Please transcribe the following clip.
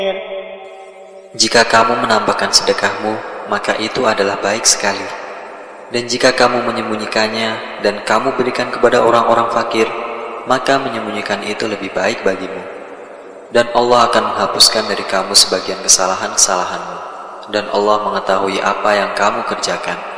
Jika kamu menambahkan sedekahmu, maka itu adalah baik sekali. Dan jika kamu menyembunyikannya dan kamu berikan kepada orang-orang fakir, maka menyembunyikan itu lebih baik bagimu. Dan Allah akan menghapuskan dari kamu sebagian kesalahan-kesalahanmu. Dan Allah mengetahui apa yang kamu kerjakan.